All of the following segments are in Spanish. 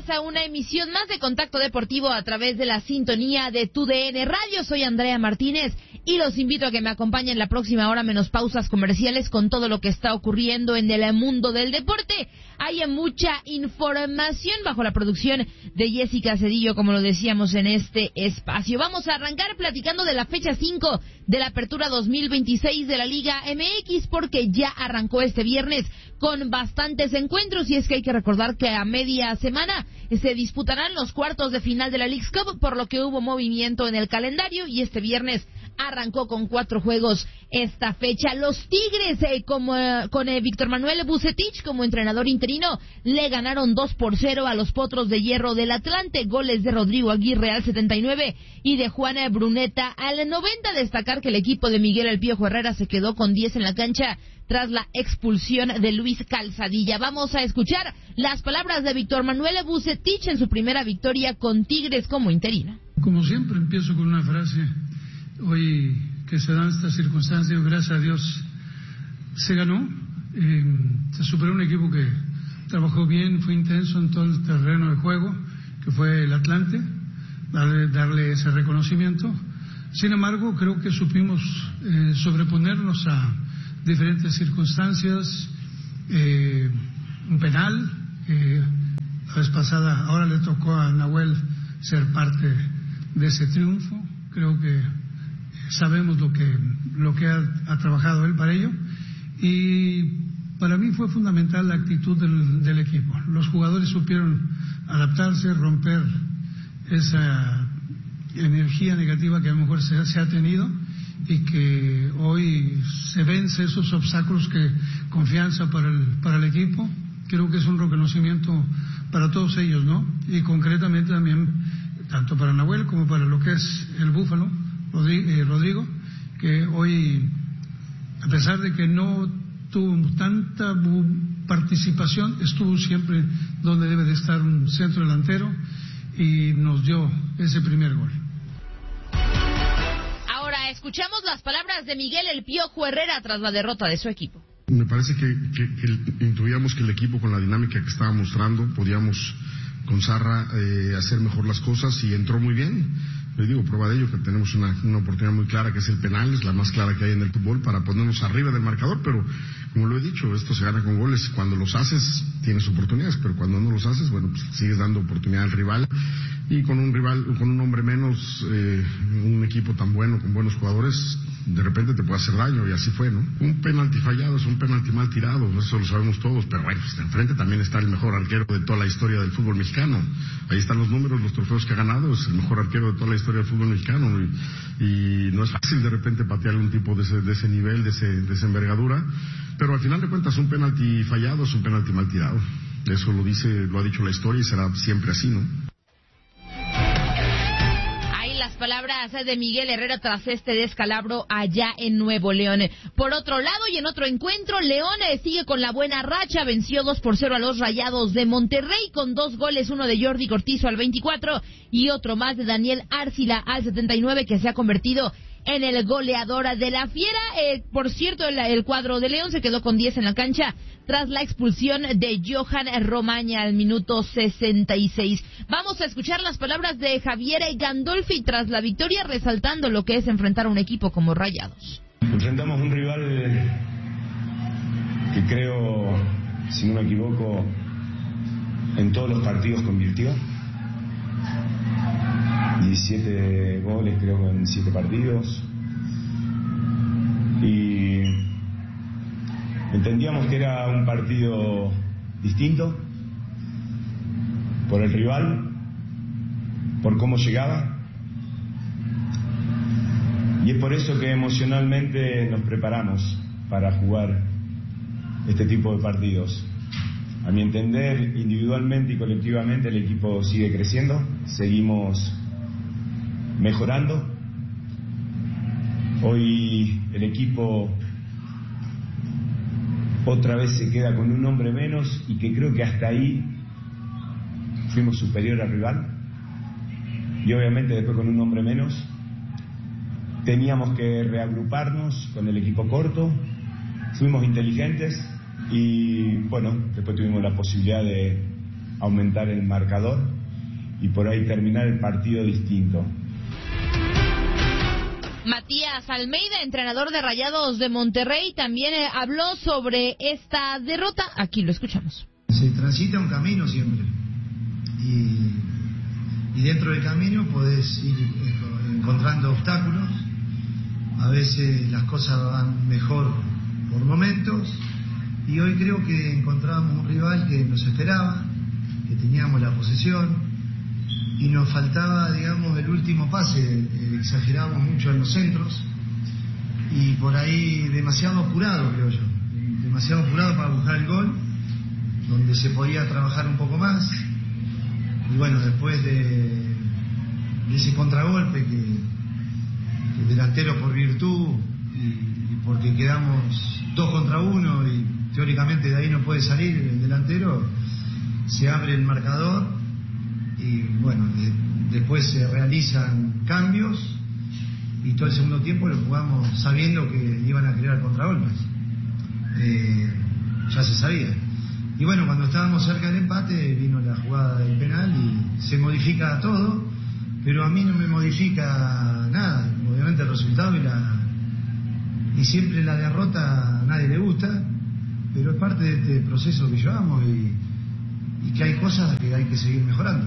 a una emisión más de Contacto Deportivo a través de la sintonía de TUDN Radio. Soy Andrea Martínez y los invito a que me acompañen la próxima hora menos pausas comerciales con todo lo que está ocurriendo en el mundo del deporte. Hay mucha información bajo la producción de Jessica Cedillo, como lo decíamos en este espacio. Vamos a arrancar platicando de la fecha 5 de la Apertura 2026 de la Liga MX, porque ya arrancó este viernes con bastantes encuentros, y es que hay que recordar que a media semana se disputarán los cuartos de final de la Leagues Cup, por lo que hubo movimiento en el calendario, y este viernes arrancó con 4 juegos esta fecha. Los Tigres, con Víctor Manuel Bucetich como entrenador interino, le ganaron 2-0 a los Potros de Hierro del Atlante, goles de Rodrigo Aguirre al 79 y de Juan Bruneta al 90. Destacar que el equipo de Miguel El Piojo Herrera se quedó con 10 en la cancha tras la expulsión de Luis Calzadilla. Vamos a escuchar las palabras de Víctor Manuel Bucetich en su primera victoria con Tigres como interino. Como siempre, empiezo con una frase. Hoy que se dan estas circunstancias, gracias a Dios se ganó, se superó un equipo que trabajó bien, fue intenso en todo el terreno de juego, que fue el Atlante, darle ese reconocimiento. Sin embargo, creo que supimos sobreponernos a diferentes circunstancias, un penal, la vez pasada, ahora le tocó a Nahuel ser parte de ese triunfo. Creo que sabemos lo que ha trabajado él para ello, y para mí fue fundamental la actitud del equipo. Los jugadores supieron adaptarse, romper esa energía negativa que a lo mejor se ha tenido, y que hoy se vence esos obstáculos, que confianza para el equipo. Creo que es un reconocimiento para todos ellos, ¿no? Y concretamente también, tanto para Nahuel como para lo que es el Búfalo, Rodrigo, que hoy, a pesar de que no tuvo tanta participación, estuvo siempre donde debe de estar un centro delantero, y nos dio ese primer gol. Ahora escuchamos las palabras de Miguel El Piojo Herrera tras la derrota de su equipo. Me parece que intuíamos que el equipo, con la dinámica que estaba mostrando, podíamos con Zarra hacer mejor las cosas, y entró muy bien. Le digo, prueba de ello, que tenemos una oportunidad muy clara, que es el penal, es la más clara que hay en el fútbol, para ponernos arriba del marcador. Pero, como lo he dicho, esto se gana con goles. Cuando los haces, tienes oportunidades, pero cuando no los haces, bueno, pues sigues dando oportunidad al rival. Y con un hombre menos, un equipo tan bueno, con buenos jugadores, de repente te puede hacer daño, y así fue, ¿no? Un penalti fallado es un penalti mal tirado, eso lo sabemos todos, pero bueno, pues enfrente también está el mejor arquero de toda la historia del fútbol mexicano. Ahí están los números, los trofeos que ha ganado, es el mejor arquero de toda la historia del fútbol mexicano, y no es fácil de repente patear un tipo de ese nivel, de esa envergadura, pero al final de cuentas un penalti fallado es un penalti mal tirado. Eso lo ha dicho la historia, y será siempre así, ¿no? Palabras de Miguel Herrera tras este descalabro allá en Nuevo León. Por otro lado, y en otro encuentro, León sigue con la buena racha, venció 2-0 a los Rayados de Monterrey con 2 goles, uno de Jordi Cortizo al 24 y otro más de Daniel Arcila al 79, que se ha convertido en el goleador de la Fiera. Por cierto, el cuadro de León se quedó con 10 en la cancha tras la expulsión de Johan Romaña al minuto 66. Vamos a escuchar las palabras de Javier Gandolfi tras la victoria, resaltando lo que es enfrentar a un equipo como Rayados. Enfrentamos un rival que creo, si no me equivoco, en todos los partidos convirtió. 17 goles creo en 7 partidos, y entendíamos que era un partido distinto por el rival, por cómo llegaba, y es por eso que emocionalmente nos preparamos para jugar este tipo de partidos. A mi entender, individualmente y colectivamente el equipo sigue creciendo, seguimos mejorando. Hoy el equipo otra vez se queda con un hombre menos, y que creo que hasta ahí fuimos superior al rival, y obviamente después con un hombre menos teníamos que reagruparnos con el equipo corto, fuimos inteligentes, y bueno, después tuvimos la posibilidad de aumentar el marcador y por ahí terminar el partido distinto. Matías Almeida, entrenador de Rayados de Monterrey, también habló sobre esta derrota. Aquí lo escuchamos. Se transita un camino siempre y dentro del camino podés ir encontrando obstáculos. A veces las cosas van mejor por momentos y hoy creo que encontramos un rival que nos esperaba, que teníamos la posesión y nos faltaba, digamos, el último pase. Exagerábamos mucho en los centros y por ahí demasiado apurado, creo yo, demasiado apurado para buscar el gol, donde se podía trabajar un poco más. Y bueno, después de ese contragolpe que el delantero por virtud y porque quedamos 2 contra 1 y teóricamente de ahí no puede salir el delantero, se abre el marcador y bueno, después se realizan cambios y todo el segundo tiempo lo jugamos sabiendo que iban a crear contragolpes. Ya se sabía. Y bueno, cuando estábamos cerca del empate vino la jugada del penal y se modifica todo, pero a mí no me modifica nada. Obviamente el resultado y siempre la derrota a nadie le gusta, pero es parte de este proceso que llevamos y que hay cosas que hay que seguir mejorando.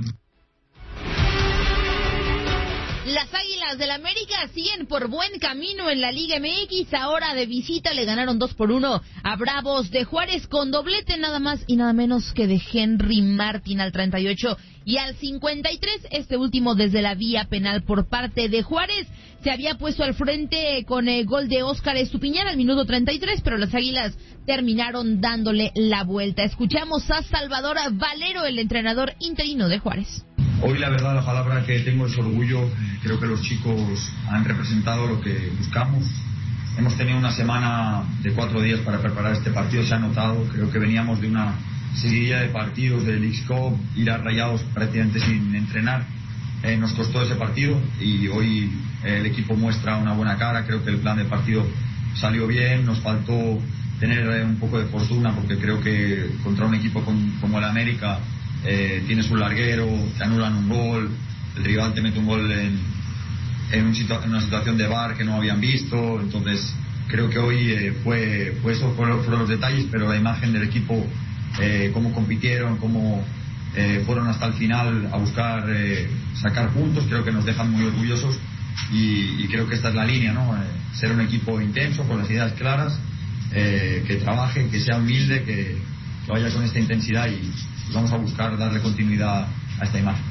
Las Águilas del América siguen por buen camino en la Liga MX. Ahora de visita le ganaron 2-1 a Bravos de Juárez con doblete nada más y nada menos que de Henry Martin al 38 y al 53. Este último desde la vía penal por parte de Juárez. Se había puesto al frente con el gol de Óscar Estupiñán al minuto 33, pero las Águilas terminaron dándole la vuelta. Escuchamos a Salvador Valero, el entrenador interino de Juárez. Hoy la verdad la palabra que tengo es orgullo. Creo que los chicos han representado lo que buscamos. Hemos tenido una semana de 4 días para preparar este partido, se ha notado. Creo que veníamos de una seguidilla de partidos del X-Cup, ir a Rayados prácticamente sin entrenar. Nos costó ese partido y hoy el equipo muestra una buena cara. Creo que el plan de partido salió bien. Nos faltó tener un poco de fortuna porque creo que contra un equipo como el América tienes un larguero, te anulan un gol, el rival te mete un gol en una situación de VAR que no habían visto. Entonces creo que hoy fue eso, fueron los detalles, pero la imagen del equipo, cómo compitieron, cómo fueron hasta el final a buscar sacar puntos, creo que nos dejan muy orgullosos y creo que esta es la línea, ¿no? Ser un equipo intenso, con las ideas claras, que trabaje, que sea humilde, que vaya con esta intensidad y vamos a buscar darle continuidad a esta imagen.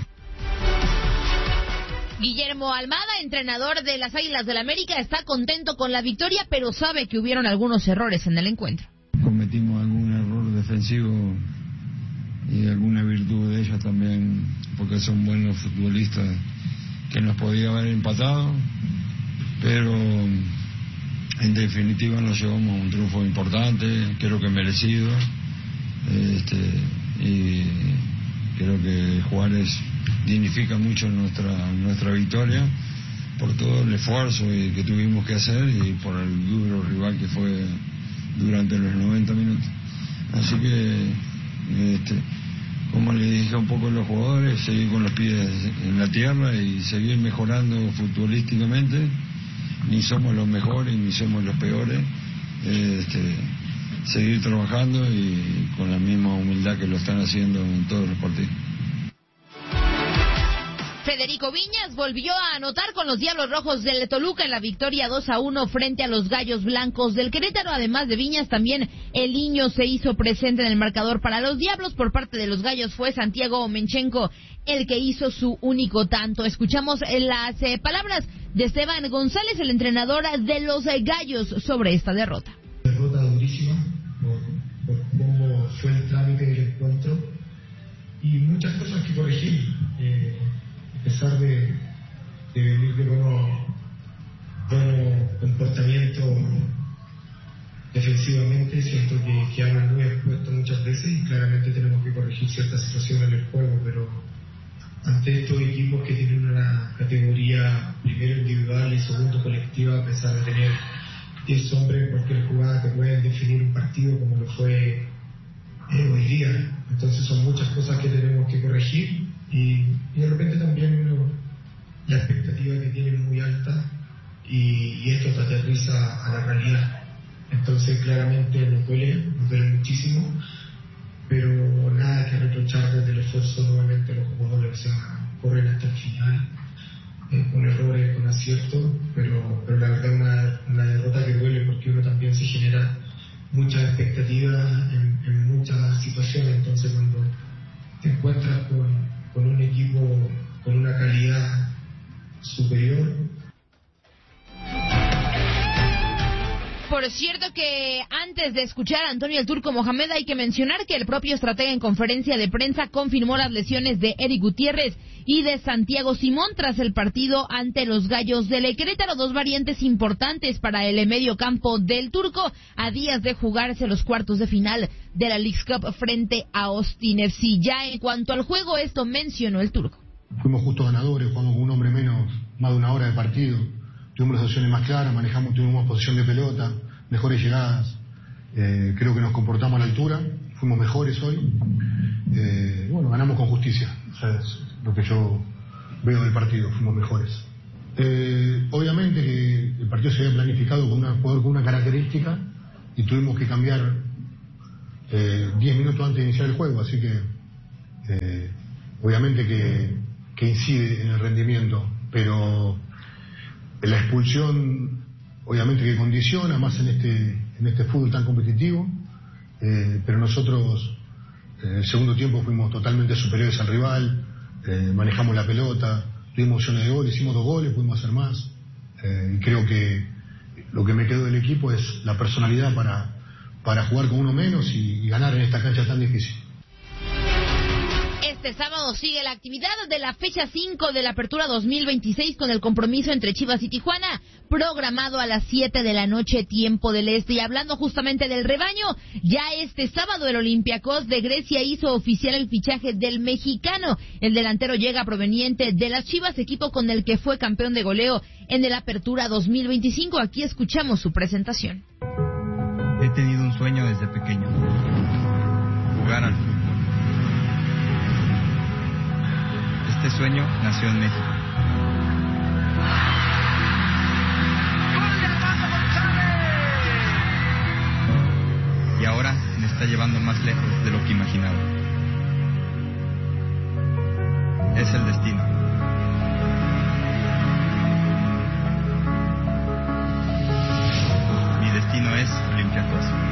Guillermo Almada, entrenador de las Águilas del América, está contento con la victoria, pero sabe que hubieron algunos errores en el encuentro. Cometimos algún error defensivo y alguna virtud de ellos también, porque son buenos futbolistas, que nos podía haber empatado, pero en definitiva nos llevamos un triunfo importante, creo que merecido, y creo que Juárez dignifica mucho nuestra victoria por todo el esfuerzo que tuvimos que hacer y por el duro rival que fue durante los 90 minutos. Así que, como le dije un poco a los jugadores, seguir con los pies en la tierra y seguir mejorando futbolísticamente. Ni somos los mejores ni somos los peores. Seguir trabajando y con la misma humildad que lo están haciendo en todos los partidos. Federico Viñas volvió a anotar con los Diablos Rojos del Toluca en la victoria 2-1 frente a los Gallos Blancos del Querétaro. Además de Viñas, también el niño se hizo presente en el marcador para los Diablos. Por parte de los Gallos fue Santiago Menchenko el que hizo su único tanto. Escuchamos las palabras de Esteban González, el entrenador de los Gallos, sobre esta derrota. Derrota durísima por cómo fue el trámite del encuentro y muchas cosas que corregir. A pesar de venir de bueno comportamiento defensivamente, siento que quedamos muy expuestos muchas veces y claramente tenemos que corregir ciertas situaciones en el juego, pero ante estos equipos que tienen una categoría primero individual y segundo colectiva, a pesar de tener 10 hombres en cualquier jugada que pueden definir un partido como lo fue hoy día. Entonces son muchas cosas que tenemos que corregir y de repente también la expectativa que tienen es muy alta y esto te aterriza a la realidad. Entonces claramente nos duele muchísimo, pero nada que reprochar desde el esfuerzo nuevamente a los jugadores, o sea, corren hasta el final, con errores, con aciertos, pero la verdad una derrota que duele porque uno también se genera muchas expectativas en muchas situaciones. Entonces cuando te encuentras con un equipo con una calidad superior. Por cierto que antes de escuchar a Antonio el Turco Mohamed hay que mencionar que el propio estratega en conferencia de prensa confirmó las lesiones de Eric Gutiérrez y de Santiago Simón tras el partido ante los Gallos del Querétaro, dos variantes importantes para el medio campo del Turco a días de jugarse los cuartos de final de la Leagues Cup frente a Austin FC. Ya en cuanto al juego, esto mencionó el Turco. Fuimos justos ganadores, jugamos con un hombre menos, más de una hora de partido. Tuvimos las opciones más claras, tuvimos más posesión de pelota, mejores llegadas, creo que nos comportamos a la altura, fuimos mejores hoy, bueno, ganamos con justicia, o sea, es lo que yo veo del partido, fuimos mejores. Obviamente que el partido se había planificado con un jugador con una característica y tuvimos que cambiar 10 minutos antes de iniciar el juego, así que obviamente que incide en el rendimiento, pero la expulsión obviamente que condiciona más en este fútbol tan competitivo, pero nosotros en el segundo tiempo fuimos totalmente superiores al rival, manejamos la pelota, tuvimos opciones de gol, hicimos 2 goles, pudimos hacer más, y creo que lo que me quedó del equipo es la personalidad para jugar con uno menos y ganar en esta cancha tan difícil. Este sábado sigue la actividad de la fecha 5 de la Apertura 2026 con el compromiso entre Chivas y Tijuana, programado a las 7 de la noche, tiempo del este. Y hablando justamente del rebaño, ya este sábado el Olympiacos de Grecia hizo oficial el fichaje del mexicano. El delantero llega proveniente de las Chivas, equipo con el que fue campeón de goleo en el Apertura 2025. Aquí escuchamos su presentación. He tenido un sueño desde pequeño, jugar al fútbol. Este sueño nació en México. Y ahora me está llevando más lejos de lo que imaginaba. Es el destino. Mi destino es Olympiacos.